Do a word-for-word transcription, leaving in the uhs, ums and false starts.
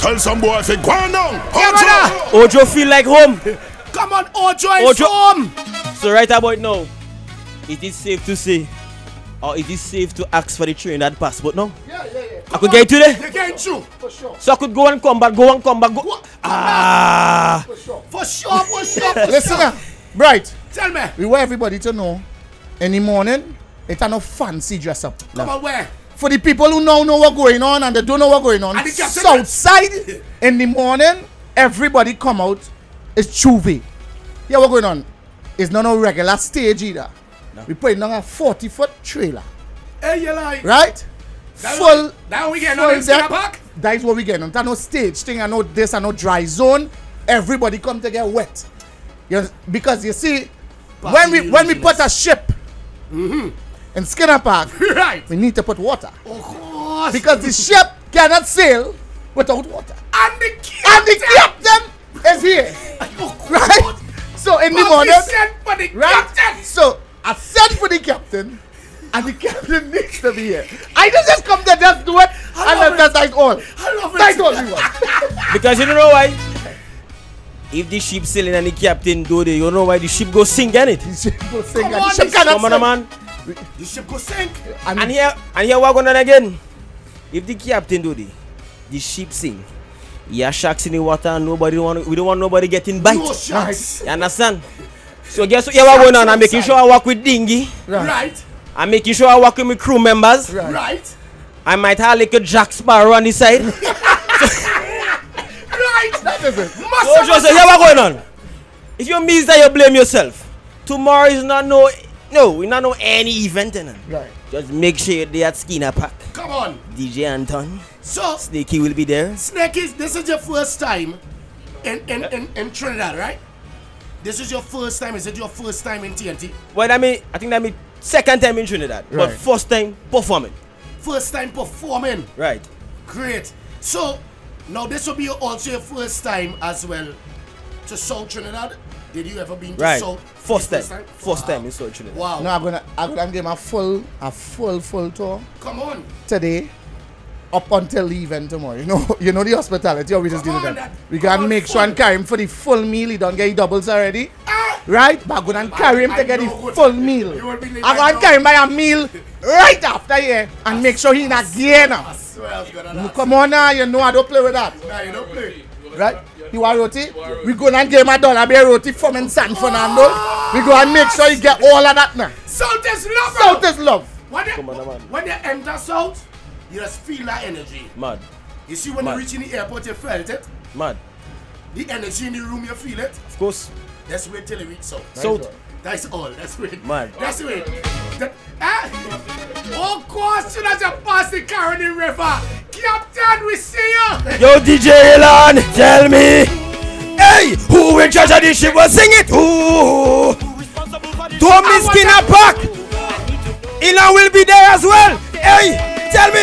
tell some boy if it go on down. Yeah, Ojo feel like home. Come on, Ojo is Ojo. home. So right about now, it is safe to say, or it is safe to ask for the Trinidad passport now. Yeah, yeah, yeah. I could get it today. You're getting through. For sure. So I could go and come back, go and come back, go. Go- come Ah. For sure. For sure, for sure, for Listen, sure. uh, Bright. Tell me. We want everybody to know. In the morning, it's no fancy dress up. Come on, where? For the people who now know what's going on and they don't know what's going on, And the captain- south side in the morning, everybody come out. It's Chuve. Yeah, what's going on? It's not a regular stage either. No. We put it on a forty foot trailer, Hey, you like. right? That Full. we- that we getting full on in Skinner deck. Park? That is what we getting on. There's no stage thing, and no this, and no dry zone. Everybody come to get wet. You know, because you see, when we when we put a ship in Skinner Park, Right. we need to put water. Of course. Because the ship cannot sail without water. And the And the captain is here. Right? So in the morning, Send for the right? captain. So I sent for the captain, and the captain needs to be here. I didn't just come to just do it, I and love then that's all. I love it. That's all we want. Because you don't know why. If the ship sailing and the captain do they, you know why the ship go sink in it. The ship go sink, Come and on, the ship this- cannot Come on, sail. man. The ship go sink. And, And here, and here we're going on again. If the captain do the, the ship sink, yeah, sharks in the water, and nobody want, we don't want nobody getting bite. No shots. You understand? So guess what? Yeah, we're going on. I'm making sure I work with Dingy. right. Right. I'm making sure I work with my crew members. Right. Right. I might have like a Jack Sparrow on the side. Right. That is it. So just say, here we're going on. If you miss that, you blame yourself. Tomorrow is not no, no, we not know any event in it. Right. Just make sure you're there at Skinner Park. Come on. D J Anton, So, Snakey will be there. Snakey, this is your first time in, in, in, in Trinidad, right? This is your first time. Is it your first time in T N T? Well, I mean, I think that mean second time in Trinidad, but Right. first time performing. First time performing. Right. Great. So, now this will be also your first time as well to South Trinidad. Did you ever been to Right. South? First Your time. First Wow. time in South Trinidad. Wow. Now I'm gonna I'm gonna give him a full a full full tour Come on. today. Up until the event tomorrow. You know, you know the hospitality how we just Come do on, that. that- We come gotta on, make sure and full. carry him for the full meal. He don't get his doubles already. Ah! Right? But I'm gonna carry him I to get know the good. full meal. You will be I'm like, gonna no. carry him by a meal right after here and make sure he not gear now. I swear I was gonna ask. Come on now, you know I don't play with that. Nah, you don't play. Right? You want roti? We go and give him a dollar beer roti from in San Fernando. We go and make sure you get all of that now. South is love. bro. South is love. When they, Come on, man. when they enter South, you just feel that energy. Mad. You see, when Man. you reach in the airport, you felt it. Mad. The energy in the room, you feel it. Of course. Let's wait till you reach South. South. That's all. That's wait. Man. That's wait. That, ah, of course, soon as you pass the Caroni River, Captain, we see you. Yo, D J Elan, tell me. Hey, who in charge of this ship will sing it? Who? Tommy Skinner Park. Elan will be there as well. Hey, tell me.